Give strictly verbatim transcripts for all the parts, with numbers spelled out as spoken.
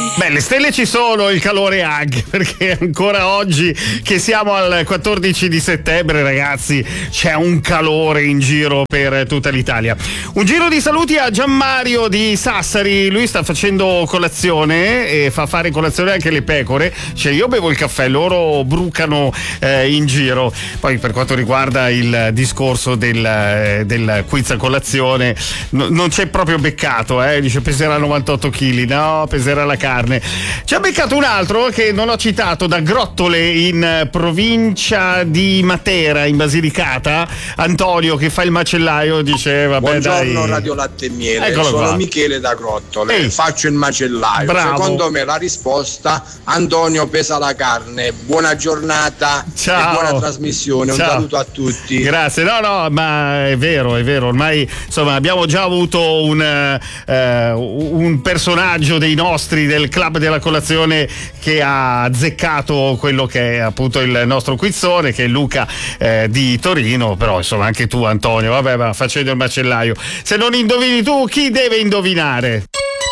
Beh, le stelle ci sono, il calore anche, perché ancora oggi che siamo al quattordici di settembre, ragazzi, c'è un calore in giro per tutta l'Italia. Un giro di saluti a Gianmario di Sassari, lui sta facendo colazione e fa fare colazione anche le pecore, cioè io bevo il caffè, loro brucano eh, in giro. Poi per quanto riguarda il discorso del, del quiz a colazione, no, non c'è proprio beccato, eh? Dice peserà novantotto chili, no, peserà la carne. Ci ha beccato un altro che non ho citato, da Grottole in provincia di Matera, in Basilicata, Antonio che fa il macellaio, dice vabbè. Buongiorno dai. Radio Latte e Miele. Eccolo sono qua. Michele da Grottole. Ehi. Faccio il macellaio. Bravo. Secondo me la risposta: Antonio pesa la carne. Buona giornata. Ciao. E buona trasmissione. Un Ciao. saluto a tutti. Grazie. No, no, ma è vero, è vero. Ormai insomma abbiamo già avuto un, eh, un personaggio dei nostri del Club della Colazione che ha azzeccato quello che è appunto il nostro quizzone, che è Luca eh, di Torino. Però insomma anche tu, Antonio, vabbè, va facendo il macellaio. Se non indovini tu, chi deve indovinare?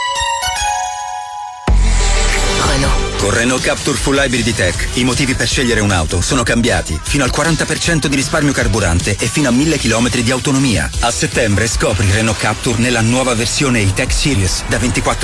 Con Renault Captur Full Hybrid Tech i motivi per scegliere un'auto sono cambiati. Fino al quaranta per cento di risparmio carburante e fino a mille chilometri di autonomia. A settembre scopri Renault Captur nella nuova versione E-Tech Series da ventiquattro